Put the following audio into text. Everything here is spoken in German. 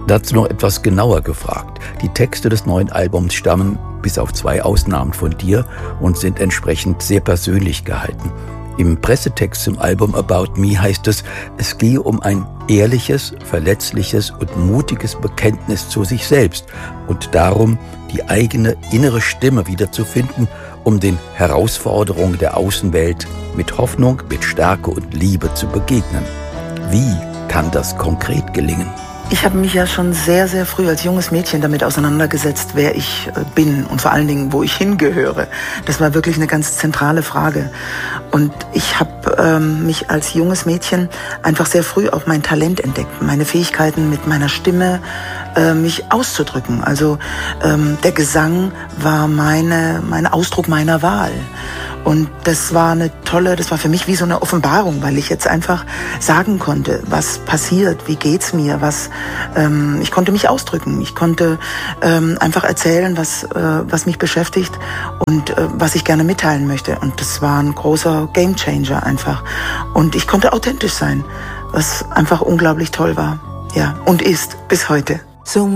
Dazu noch etwas genauer gefragt. Die Texte des neuen Albums stammen, bis auf 2 Ausnahmen, von dir und sind entsprechend sehr persönlich gehalten. Im Pressetext zum Album About Me heißt es, es gehe um ein ehrliches, verletzliches und mutiges Bekenntnis zu sich selbst und darum, die eigene innere Stimme wiederzufinden, um den Herausforderungen der Außenwelt mit Hoffnung, mit Stärke und Liebe zu begegnen. Wie kann das konkret gelingen? Ich habe mich ja schon sehr, sehr früh als junges Mädchen damit auseinandergesetzt, wer ich bin und vor allen Dingen, wo ich hingehöre. Das war wirklich eine ganz zentrale Frage. Und ich habe mich als junges Mädchen einfach sehr früh auch mein Talent entdeckt, meine Fähigkeiten mit meiner Stimme mich auszudrücken. Also der Gesang war mein Ausdruck meiner Wahl. Und das war für mich wie so eine Offenbarung, weil ich jetzt einfach sagen konnte, was passiert, wie geht's mir, ich konnte mich ausdrücken, ich konnte einfach erzählen, was mich beschäftigt und was ich gerne mitteilen möchte. Und das war ein großer Gamechanger einfach. Und ich konnte authentisch sein, was einfach unglaublich toll war, ja, und ist bis heute. So